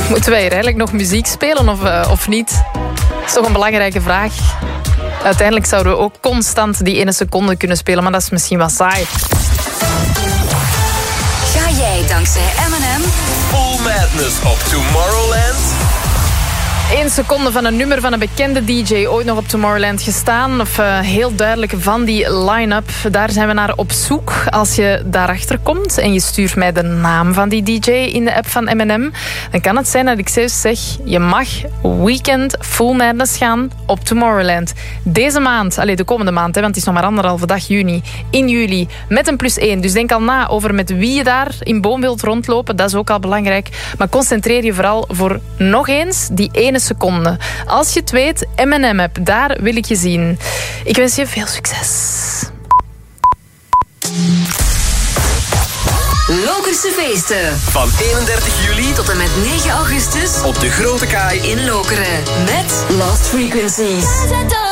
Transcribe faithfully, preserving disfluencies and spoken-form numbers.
Moeten wij hier eigenlijk nog muziek spelen of, uh, of niet? Dat is toch een belangrijke vraag. Uiteindelijk zouden we ook constant die ene seconde kunnen spelen, maar dat is misschien wat saai. Ga jij dankzij M en M Full Madness op Tomorrowland? Eén seconde van een nummer van een bekende D J ooit nog op Tomorrowland gestaan. Of uh, heel duidelijk van die line-up. Daar zijn we naar op zoek. Als je daarachter komt en je stuurt mij de naam van die D J in de app van M en M, dan kan het zijn dat ik zelfs zeg, je mag weekend Full Madness gaan op Tomorrowland. Deze maand, allez, de komende maand, hè, want het is nog maar anderhalve dag juni, in juli, met een plus één. Dus denk al na over met wie je daar in Boom wilt rondlopen. Dat is ook al belangrijk. Maar concentreer je vooral voor nog eens die ene seconde. Als je het weet, M en M app, daar wil ik je zien. Ik wens je veel succes. Lokerse feesten. Van eenendertig juli Tot en met negen augustus op de Grote Kaai in Lokeren. Met Lost Frequencies.